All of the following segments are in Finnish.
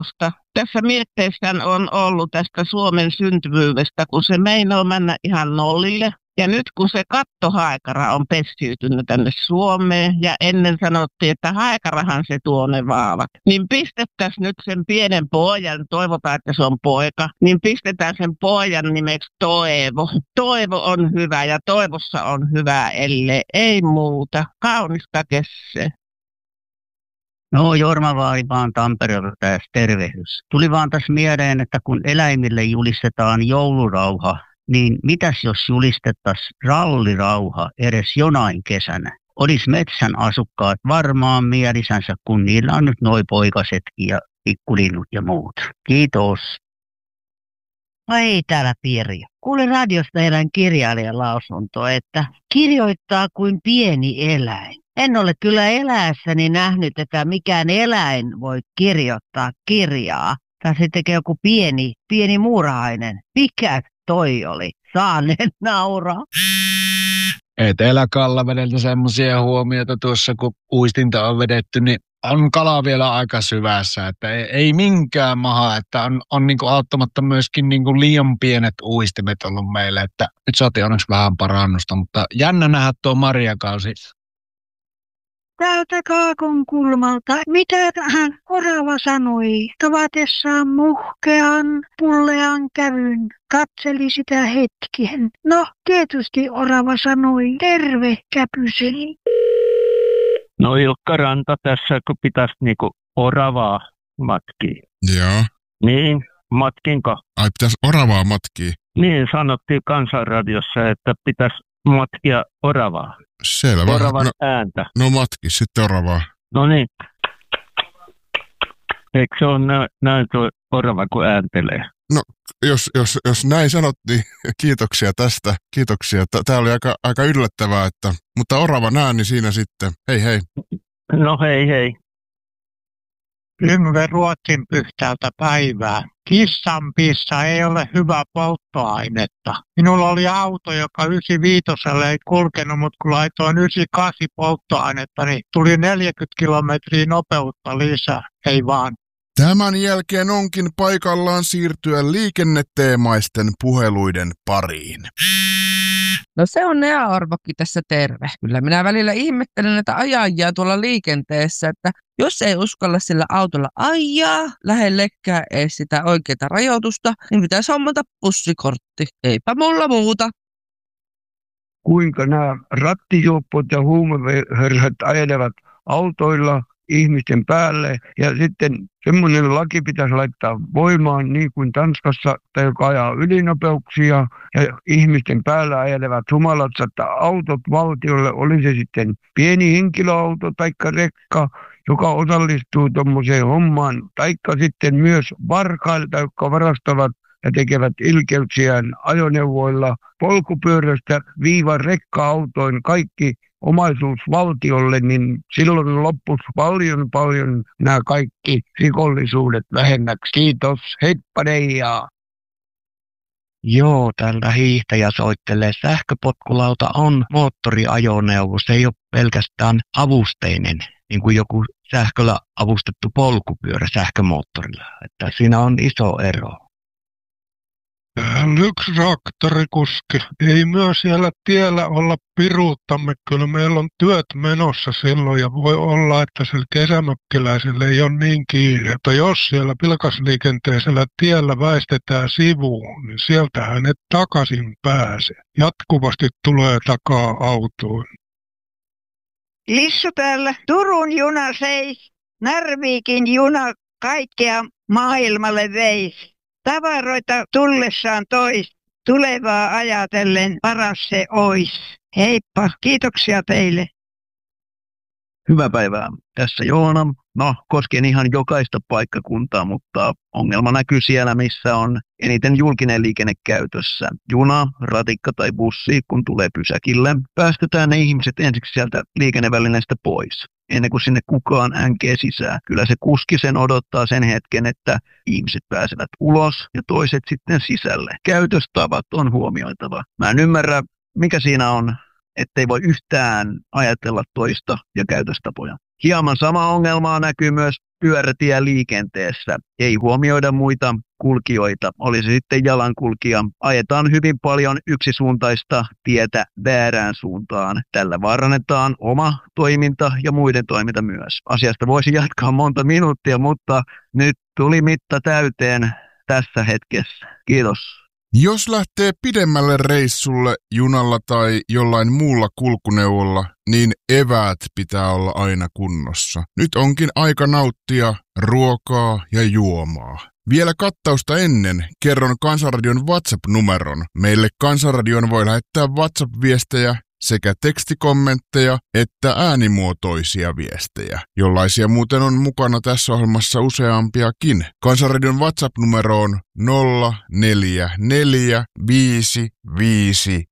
Koska tässä mietteessä on ollut tästä Suomen syntyvyydestä, kun se meinaa mennä ihan nollille. Ja nyt kun se kattohaikara on pesiytynyt tänne Suomeen ja ennen sanottiin, että haikarahan se tuo ne vaavat, niin pistettäisiin nyt sen pienen pojan, toivotaan, että se on poika, niin pistetään sen pojan nimeksi Toivo. Toivo on hyvä ja toivossa on hyvä, ellei ei muuta. Kaunista kesää. No, Jorma vaan Tampereelta tässä tervehdys. Tuli vaan tässä mieleen, että kun eläimille julistetaan joulurauha, niin mitäs jos julistettaisiin rallirauha edes jonain kesänä? Olis metsän asukkaat varmaan mielisänsä, kun niillä on nyt noi poikasetkin ja pikkulinnut ja muut. Kiitos. No ei täällä Pirjo. Kuulin radiosta erään kirjailijan lausunto, että kirjoittaa kuin pieni eläin. En ole kyllä eläessäni nähnyt, että mikään eläin voi kirjoittaa kirjaa. Tai se tekee joku pieni muurahainen. Mikä toi oli? Saaneen nauraa. Etelä-Kallavedeltä semmoisia huomioita tuossa, kun uistinta on vedetty, niin on kala vielä aika syvässä, että ei minkään maha, että on niin kuin auttamatta myöskin niin kuin liian pienet uistimet ollut meille, että nyt saatiin onneksi vähän parannusta, mutta jännä nähdä tuo marjakausi. Täältä Kaakon kulmalta. Mitä hän orava sanoi? Tavatessaan muhkean, pullean kävyn. Katseli sitä hetken. No, tietysti orava sanoi, terve käpyseni. No Ilkka Ranta tässä, kun pitäisi niinku oravaa matkia. Joo. Niin, matkinko? Ai, pitäisi oravaa matkia? Niin, sanottiin Kansanradiossa, että pitäisi matkia oravaa. Selvä. Oravan ääntä. No matki sitten oravaa. No niin. Eikö se ole näin tuo orava, kun ääntelee? No, jos näin sanot, niin kiitoksia tästä. Kiitoksia. Tämä oli aika yllättävää, mutta oravan ääni siinä sitten. Hei hei. No hei hei. Yngve Ruotsin Pyhtäältä päivää. Kissanpissa ei ole hyvä polttoainetta. Minulla oli auto, joka 95 ei kulkenut, mutta kun laitoin 98 polttoainetta, niin tuli 40 kilometriä nopeutta lisää. Ei vaan. Tämän jälkeen onkin paikallaan siirtyä liikenneteemaisten puheluiden pariin. No se on Nea Orvokin tässä terve. Kyllä minä välillä ihmettelen näitä ajajia tuolla liikenteessä, että jos ei uskalla sillä autolla ajaa lähellekään edes sitä oikeaa rajoitusta, niin pitäisi hommata bussikortti. Eipä mulla muuta. Kuinka nämä rattijuoppot ja huumehörsät ajelevat autoilla ihmisten päälle ja sitten semmoinen laki pitäisi laittaa voimaan niin kuin Tanskassa, tai joka ajaa ylinopeuksia ja ihmisten päällä ajelevat humalat, että autot valtiolle, oli se sitten pieni henkilöauto tai rekka, joka osallistuu tuommoiseen hommaan, taikka sitten myös varkailta, jotka varastavat ja tekevät ilkeyksiään ajoneuvoilla polkupyörästä viivan rekka-autoin kaikki omaisuus valtiolle, niin silloin loppuisi paljon nämä kaikki rikollisuudet vähemmäksi. Kiitos, heippa deijaa. Joo, täällä hiihtäjä soittelee. Sähköpotkulauta on moottoriajoneuvo. Se ei ole pelkästään avusteinen, niin kuin joku sähköllä avustettu polkupyörä sähkömoottorilla. Että siinä on iso ero. Yksi traktorikuski. Ei myös siellä tiellä olla piruuttamme. Kyllä meillä on työt menossa silloin ja voi olla, että sillä kesämökkiläisellä ei ole niin kiire. Että jos siellä vilkasliikenteisellä tiellä väistetään sivuun, niin sieltähän et takaisin pääse. Jatkuvasti tulee takaa autoon. Lissu täällä. Turun juna seis. Narvikin juna kaikkea maailmalle veisi. Tavaroita tullessaan tois, tulevaa ajatellen paras se ois. Heippa, kiitoksia teille. Hyvää päivää. Tässä Joona. No, koskien ihan jokaista paikkakuntaa, mutta ongelma näkyy siellä, missä on eniten julkinen liikenne käytössä. Juna, ratikka tai bussi, kun tulee pysäkille, päästetään ne ihmiset ensiksi sieltä liikennevälineestä pois. Ennen kuin sinne kukaan änkee sisään. Kyllä se kuski sen odottaa sen hetken, että ihmiset pääsevät ulos ja toiset sitten sisälle. Käytöstavat on huomioitava. Mä en ymmärrä, mikä siinä on, ettei voi yhtään ajatella toista ja käytöstapoja. Hieman sama ongelmaa näkyy myös pyörätieliikenteessä ei huomioida muita kulkijoita, oli se sitten jalankulkija. Ajetaan hyvin paljon yksisuuntaista tietä väärään suuntaan. Tällä vaarannetaan oma toiminta ja muiden toiminta myös. Asiasta voisi jatkaa monta minuuttia, mutta nyt tuli mitta täyteen tässä hetkessä. Kiitos. Jos lähtee pidemmälle reissulle junalla tai jollain muulla kulkuneuvolla, niin eväät pitää olla aina kunnossa. Nyt onkin aika nauttia ruokaa ja juomaa. Vielä kattausta ennen kerron Kansanradion WhatsApp-numeron. Meille Kansanradion voi lähettää WhatsApp-viestejä sekä tekstikommentteja että äänimuotoisia viestejä, jollaisia muuten on mukana tässä ohjelmassa useampiakin. Kansanradion WhatsApp-numero on 044 551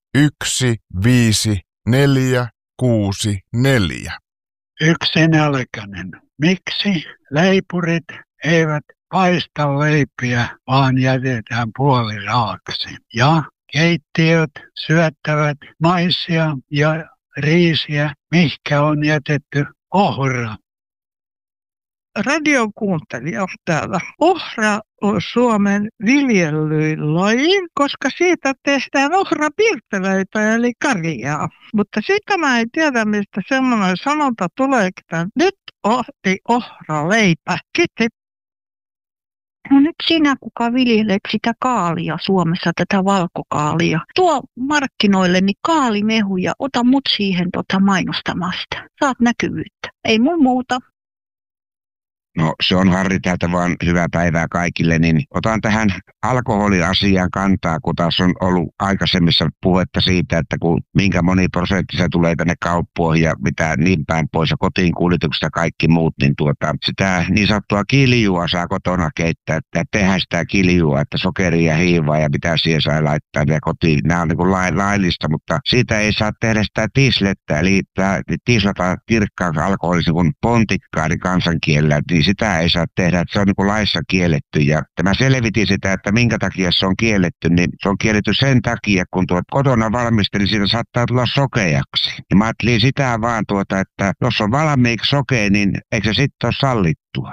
5464. Yksi nälkäinen. Miksi leipurit eivät paista leipiä, vaan jätetään puoliraaksi? Ja keittiöt syöttävät maisia ja riisiä, mihkä on jätetty ohra. Radion kuuntelija täällä. Ohra on Suomen viljellyin laji, koska siitä tehdään ohrapirttelöitä eli karjaa. Mutta sitä mä en tiedä, mistä semmoinen sanonta tulee, että nyt ohti ohraleipä. Kiitos. No nyt sinä, kuka viljelet sitä kaalia Suomessa, tätä valkokaalia. Tuo markkinoilleni kaalimehu ja ota mut siihen mainostamasta. Saat näkyvyyttä. Ei mun muuta. No se on Harri täältä vaan hyvää päivää kaikille, niin otan tähän alkoholiasiaan kantaa, kun taas on ollut aikaisemmissa puhetta siitä, että kun minkä moni prosentti se tulee tänne kauppoihin ja mitä niin päin pois ja kotiin kuljetukset ja kaikki muut, niin sitä niin sanottua kiljua saa kotona keittää, että tehdään sitä kiljua, että sokeria ja hiivaa ja mitä siihen saa laittaa ja kotiin. Nämä on niin kuin laillista, mutta siitä ei saa tehdä sitä tislettä, eli tislata kirkkaaksi alkoholisen kuin pontikkaari kansankielellä, niin sitä ei saa tehdä, että se on niin kuin laissa kielletty. Ja mä selvitin sitä, että minkä takia se on kielletty, niin se on kielletty sen takia, kun kotona valmistelin, siitä saattaa tulla sokeaksi. Ja mä ajattelin sitä vaan, että jos on valmiiksi sokea, niin eikö se sitten ole sallittua?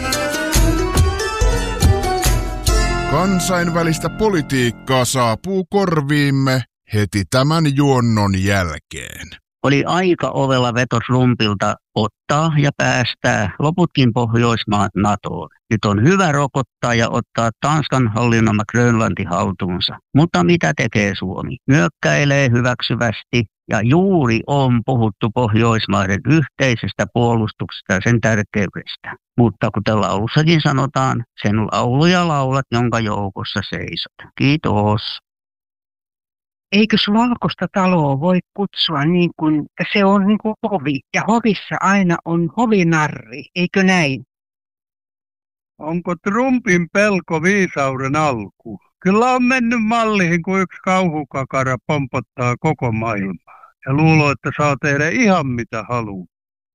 Kansainvälistä politiikkaa saapuu korviimme heti tämän juonnon jälkeen. Oli aika ovella veto Trumpilta ottaa ja päästää loputkin Pohjoismaat NATOon. Nyt on hyvä rokottaa ja ottaa Tanskan hallinnoima Grönlanti haltuunsa. Mutta mitä tekee Suomi? Nyökkäilee hyväksyvästi ja juuri on puhuttu Pohjoismaiden yhteisestä puolustuksesta ja sen tärkeydestä. Mutta kuten laulussakin sanotaan, sen lauluja laulat, jonka joukossa seisot. Kiitos. Eikös valkoista taloa voi kutsua niin kuin, että se on niin kuin hovi, ja hovissa aina on hovinarri, eikö näin? Onko Trumpin pelko viisauden alku? Kyllä on mennyt malliin, kun yksi kauhukakara pompottaa koko maailmaa ja luulee, että saa tehdä ihan mitä haluaa.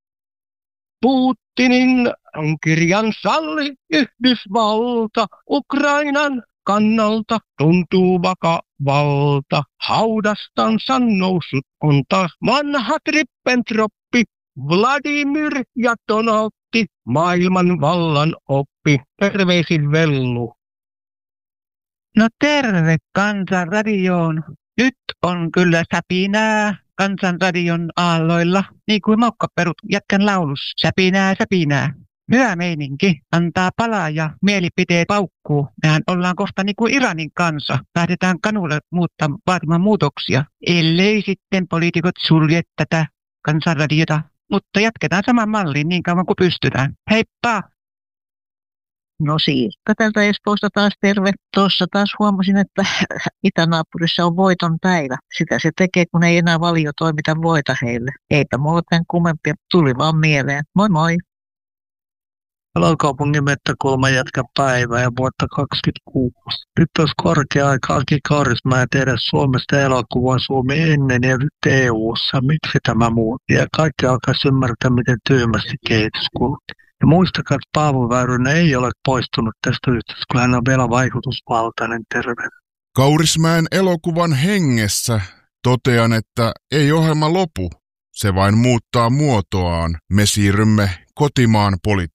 Putinin kirjan salli Yhdysvalta Ukrainan kannalta tuntuu vakavalta. Haudastansa noussut on taas vanha Trippentroppi, Vladimir ja Donaldi, maailman vallan oppi. Terveisin Vellu. No terve Kansanradioon. Nyt on kyllä säpinää Kansanradion aalloilla, niin kuin Maukkaperut jätkän laulus. Säpinää, säpinää. Hyvä meininki, antaa palaa ja mielipiteet paukkuu. Mehän ollaan kohta niin kuin Iranin kanssa. Lähdetään kanulle vaatimaan muutoksia, ellei sitten poliitikot sulje tätä Kansanradiota. Mutta jatketaan saman malliin niin kauan kuin pystytään. Heippa! No Siirkka tältä Espoosta taas terve. Tuossa taas huomasin, että itänaapurissa on voiton päivä. Sitä se tekee, kun ei enää valio toimita voita heille. Eipä muuten kummempia, tuli vaan mieleen. Moi moi! Elokaupungin Mettäkulma jatka päivää ja vuotta 2026. Nyt olisi korkea aika Aki Kaurismäen tehdä Suomesta elokuvaa Suomi ennen ja nyt EU-ssa. Miksi tämä muutti? Ja kaikki alkaisi ymmärtää, miten tyhmästi kehitys kulkee. Ja muistakaa, että Paavo Väyrynen ei ole poistunut tästä yhteydessä, kun hän on vielä vaikutusvaltainen terve. Kaurismäen elokuvan hengessä totean, että ei ohjelma lopu. Se vain muuttaa muotoaan. Me siirrymme kotimaan politiikkaan.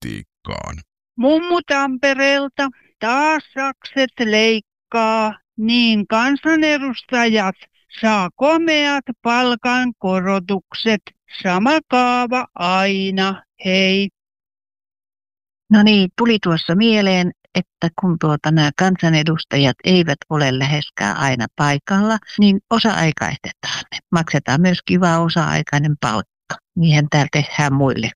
tarkkaan. Mummu Tampereelta taas sakset leikkaa, niin kansanedustajat saa komeat palkankorotukset. Sama kaava aina, hei. No niin, tuli tuossa mieleen, että kun nämä kansanedustajat eivät ole läheskään aina paikalla, niin osa-aikaistetaan ne. Maksetaan myös kiva osa-aikainen palkka. Niinhän täällä tehdään muillekin.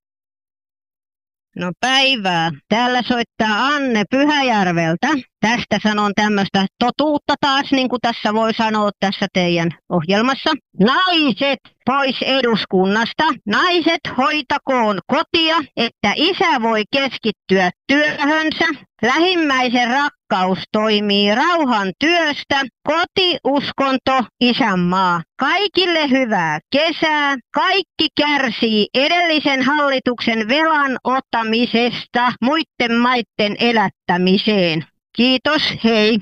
No päivää. Täällä soittaa Anne Pyhäjärveltä. Tästä sanon tämmöistä totuutta taas, niin kuin tässä voi sanoa tässä teidän ohjelmassa. Naiset pois eduskunnasta. Naiset hoitakoon kotia, että isä voi keskittyä työhönsä. Lähimmäisen rakkaus toimii rauhan työstä. Koti, uskonto, isänmaa. Kaikille hyvää kesää. Kaikki kärsii edellisen hallituksen velan ottamisesta muiden maiden elättämiseen. Kiitos, hei.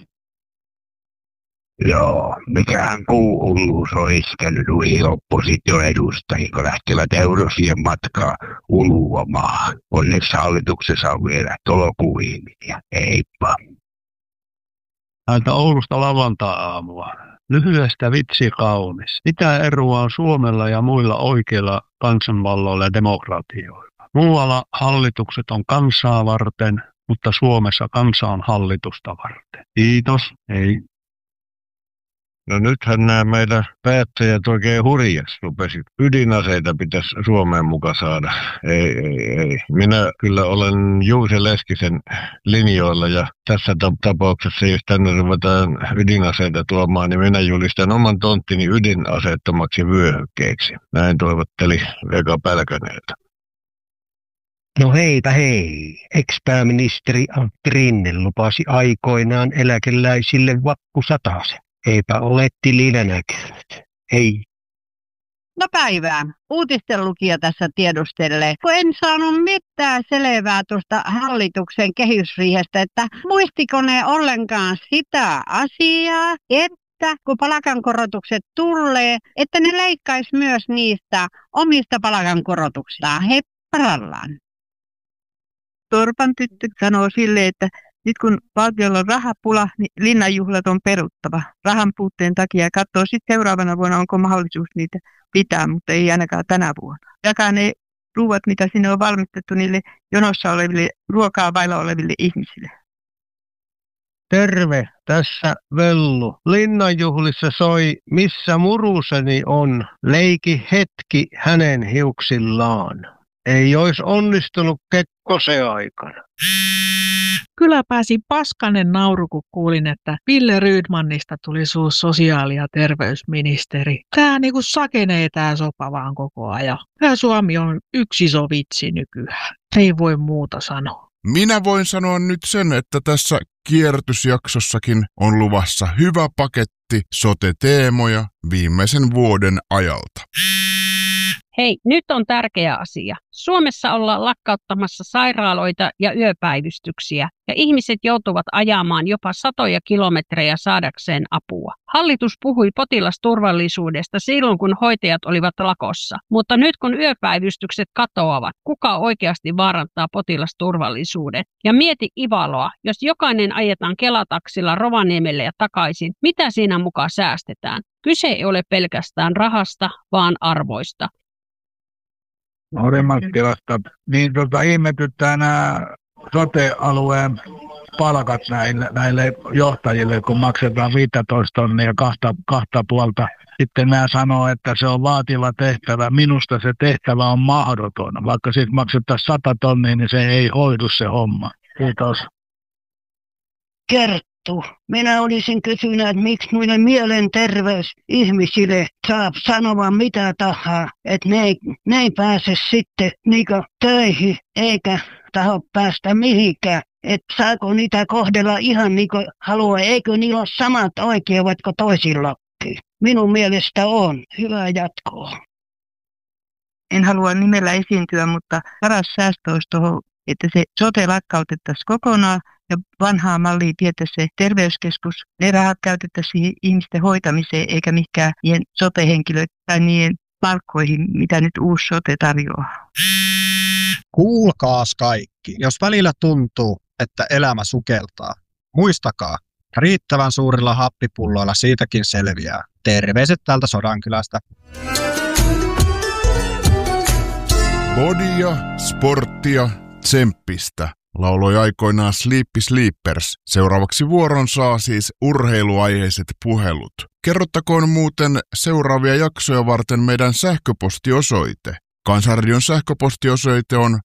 Joo, mikähän kuuluus on iskenyt noihin oppositioedustajiin, kun lähtevät eurosien matkaa uluamaan. Onneksi hallituksessa on vielä tolokuihmisiä. Heippa. Täältä Oulusta lavantai-aamua. Lyhyestä vitsi kaunis. Mitä eroa on Suomella ja muilla oikeilla kansanvalloilla ja demokratioilla? Muualla hallitukset on kansaa varten, mutta Suomessa kansa on hallitusta varten. Kiitos, hei. No nythän nämä meidän päättäjät oikein hurjas rupesivat. Ydinaseita pitäisi Suomeen mukaan saada. Ei. Minä kyllä olen Juuse Leskisen linjoilla ja tässä tapauksessa, jos tänne ruvetaan ydinaseita tuomaan, niin minä julistan oman tonttini ydinaseettomaksi vyöhykkeeksi. Näin toivotteli Vega Pälköneltä. No heipä hei. Ex-pääministeri Antti Rinne lupasi aikoinaan eläkeläisille vappusatasen. Eipä ole tilillä näkynyt. Hei. No päivää. Uutisten lukija tässä tiedustelee. Kun en saanut mitään selvää tuosta hallituksen kehysriihestä, että muistiko ne ollenkaan sitä asiaa, että kun palkankorotukset tulee, että ne leikkaisi myös niistä omista palkankorotuksistaan. Hei, parallaan. Torpan tyttö sanoo silleen, että nyt kun valtiolla on rahapula, niin linnanjuhlat on peruttava rahan puutteen takia ja katsoo sitten seuraavana vuonna, onko mahdollisuus niitä pitää, mutta ei ainakaan tänä vuonna. Jakaa ne ruuat, mitä sinne on valmistettu niille jonossa oleville, ruokaa vailla oleville ihmisille. Terve, tässä Vellu. Linnanjuhlissa soi Missä muruseni on, leiki hetki hänen hiuksillaan. Ei olisi onnistunut Kekkosen aikana. Kyllä pääsi paskanen nauru, kun kuulin, että Ville Rydmanista tuli sosiaali- ja terveysministeri. Tää niinku sakenee tää sopa vaan koko ajan. Tää Suomi on yksi iso vitsi nykyään. Ei voi muuta sanoa. Minä voin sanoa nyt sen, että tässä kierrätysjaksossakin on luvassa hyvä paketti sote-teemoja viimeisen vuoden ajalta. Hei, nyt on tärkeä asia. Suomessa ollaan lakkauttamassa sairaaloita ja yöpäivystyksiä, ja ihmiset joutuvat ajamaan jopa 100 kilometrejä saadakseen apua. Hallitus puhui potilasturvallisuudesta silloin, kun hoitajat olivat lakossa, mutta nyt kun yöpäivystykset katoavat, kuka oikeasti vaarantaa potilasturvallisuuden? Ja mieti Ivaloa, jos jokainen ajetaan Kelataksilla Rovaniemelle ja takaisin, mitä siinä mukaan säästetään? Kyse ei ole pelkästään rahasta, vaan arvoista. Orimattilasta. Niin ihmetyttää nämä sote-alueen palkat näille johtajille, kun maksetaan 15 tonnia kahta puolta. Sitten nämä sanoo, että se on vaativa tehtävä. Minusta se tehtävä on mahdoton. Vaikka siitä maksetaan 100 tonnia, niin se ei hoidu se homma. Kiitos. Kerttu, minä olisin kysynyt, että miksi noille mielenterveysihmisille saa sanoa mitä tahansa, että ne ei pääse sitten töihin eikä taho päästä mihinkään. Että saako niitä kohdella ihan niin kuin haluaa, eikö niillä ole samat oikeudet kuin toisillakin? Minun mielestä on. Hyvää jatkoa. En halua nimellä esiintyä, mutta paras säästö olisi tuohon, että se sote lakkautettaisiin kokonaan ja vanhaa mallia vietäisiin se terveyskeskus. Ne rahat käytettäisiin ihmisten hoitamiseen eikä mihinkään niiden sote-henkilöiden tai niiden palkkoihin, mitä nyt uusi sote tarjoaa. Kuulkaas kaikki, jos välillä tuntuu, että elämä sukeltaa, muistakaa, riittävän suurilla happipulloilla siitäkin selviää. Terveiset täältä Sodankylästä. Bodia, sporttia, tsemppistä, lauloi aikoinaan Sleepy Sleepers. Seuraavaksi vuoron saa siis urheiluaiheiset puhelut. Kerrottakoon muuten seuraavia jaksoja varten meidän sähköpostiosoite. Kansanradion sähköpostiosoite on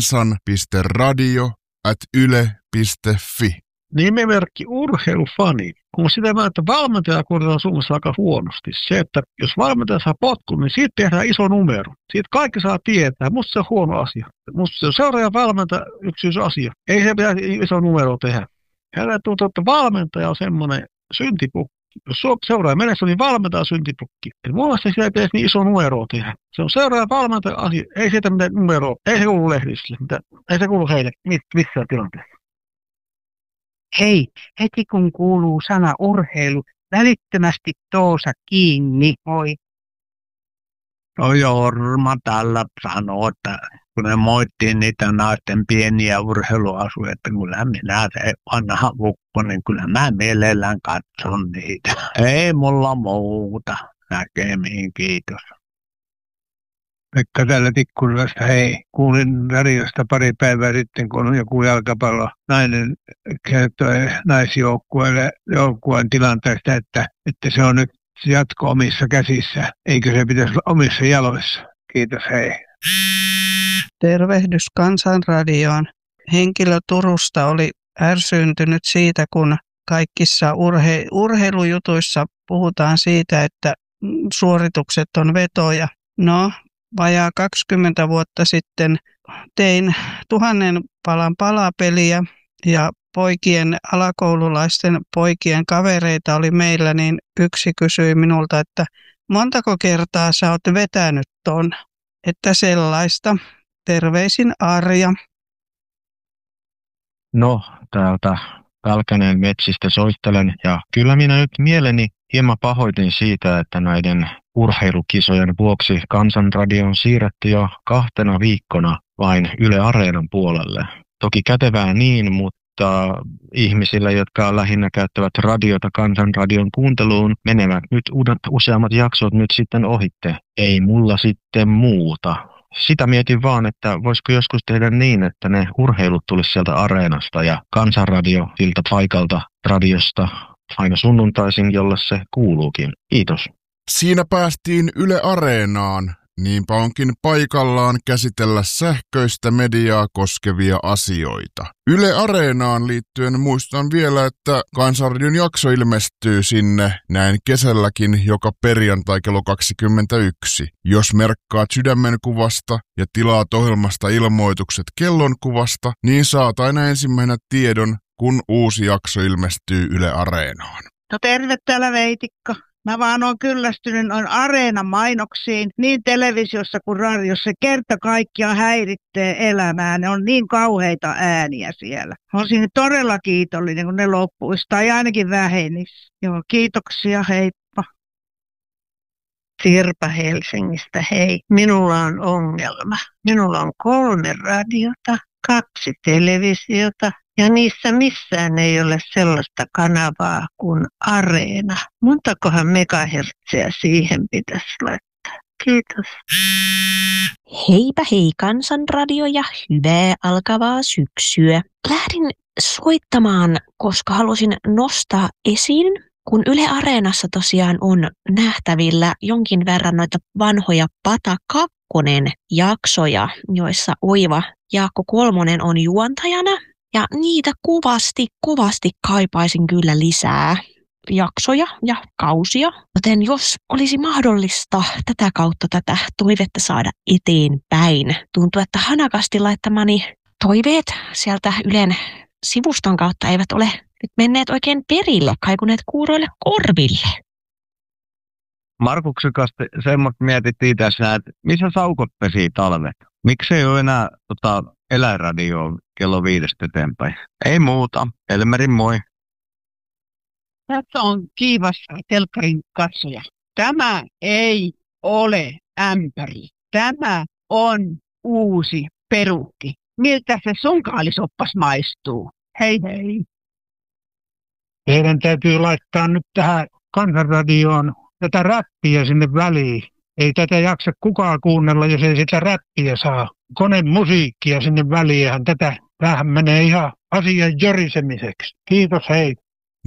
kansan.radio@yle.fi. Nimimerkki urheilufani. On sitä mieltä, että valmentaja kohdataan Suomessa aika huonosti. Se, että jos valmentaja saa potkun, niin siitä tehdään iso numero. Siitä kaikki saa tietää. Musta se on huono asia. Musta se on seuraaja valmentaja asia. Ei se pitäisi iso numero tehdä. Hän tuntuu, että valmentaja on semmoinen syntipukki. Jos seuraaja menessä, niin valmentaja syntipukki. Mun mielestä sitä ei pitäisi niin iso numero tehdä. Se on seuraaja valmentaja asia. Ei siitä mitään numeroa. Ei se kuulu lehdisille. Ei se kuulu heille missään tilanteessa. Hei, heti kun kuuluu sana urheilu, välittömästi Toosa kiinni, moi. No Jorma tällä sanoo, että kun ne moittiin niitä naisten pieniä urheiluasuja, että kyllä minä se vanha vukko, niin kyllä mä mielellään katson niitä. Ei mulla muuta. Näkemiin, kiitos. Pekka täällä Tikkurilassa, hei, kuulin radiosta pari päivää sitten, kun joku jalkapallo nainen kertoi naisjoukkueen tilanteesta, että se on nyt jatko omissa käsissä, eikö se pitäisi olla omissa jaloissa. Kiitos, hei. Tervehdys Kansanradioon. Henkilö Turusta oli ärsyyntynyt siitä, kun kaikissa urheilujutuissa puhutaan siitä, että suoritukset on vetoja. No, vajaa 20 vuotta sitten tein 1000 palan palapeliä ja alakoululaisten poikien kavereita oli meillä, niin yksi kysyi minulta, että montako kertaa sä oot vetänyt ton? Että sellaista. Terveisin Arja. No, täältä Pälkäneen metsistä soittelen ja kyllä minä nyt mieleni hieman pahoitin siitä, että näiden urheilukisojen vuoksi Kansanradio on siirretty jo 2 viikkona vain Yle Areenan puolelle. Toki kätevää niin, mutta ihmisille, jotka lähinnä käyttävät radiota Kansanradion kuunteluun, menevät nyt useammat jaksot nyt sitten ohitte. Ei mulla sitten muuta. Sitä mietin vaan, että voisiko joskus tehdä niin, että ne urheilut tulisi sieltä Areenasta ja Kansanradio siltä paikalta radiosta aina sunnuntaisin, jolle se kuuluukin. Kiitos. Siinä päästiin Yle Areenaan. Niinpä onkin paikallaan käsitellä sähköistä mediaa koskevia asioita. Yle Areenaan liittyen muistan vielä, että Kansanradion jakso ilmestyy sinne näin kesälläkin joka perjantai kello 21. Jos merkkaat sydämenkuvasta ja tilaat ohjelmasta ilmoitukset kellonkuvasta, niin saat aina ensimmäisenä tiedon, kun uusi jakso ilmestyy Yle Areenaan. No terve täällä Veitikka. Mä vaan oon kyllästynyt noin Areenan mainoksiin, niin televisiossa kuin radiossa. Se kerta kaikkiaan häiritsee elämää. Ne on niin kauheita ääniä siellä. Olisin todella kiitollinen, kun ne loppuisi tai ainakin vähenisi. Joo, kiitoksia, heippa. Sirpa Helsingistä, hei. Minulla on ongelma. Minulla on 3 radiota, 2 televisiota. Ja niissä missään ei ole sellaista kanavaa kuin Areena. Montakohan megahertsiä siihen pitäisi laittaa? Kiitos. Heipä hei Kansanradio ja hyvää alkavaa syksyä. Lähdin soittamaan, koska halusin nostaa esiin, kun Yle Areenassa tosiaan on nähtävillä jonkin verran noita vanhoja Pata 2 jaksoja, joissa oiva Jaakko Kolmonen on juontajana. Ja niitä kovasti kaipaisin kyllä lisää jaksoja ja kausia. Joten jos olisi mahdollista tätä kautta tätä toivetta saada eteenpäin. Tuntuu, että hanakasti laittamani toiveet sieltä Ylen sivuston kautta eivät ole nyt menneet oikein perille, kaikuneet kuuroille korville. Markuksen kanssa semmoista mietittiin tässä, että missä saukot pesii talvet? Miksi ei ole enää eläinradioa kello 5 eteenpäin? Ei muuta. Elmerin moi. Tässä on kiivas telkkarin katsoja. Tämä ei ole ämpäri. Tämä on uusi perukki. Miltä se sun kaalisoppas maistuu? Hei hei. Teidän täytyy laittaa nyt tähän Kansanradioon tätä räppiä sinne väliin. Ei tätä jaksa kukaan kuunnella, jos ei sitä räppiä saa. Konemusiikkia sinne väliin. Tämähän menee ihan asian jorisemiseksi. Kiitos, hei.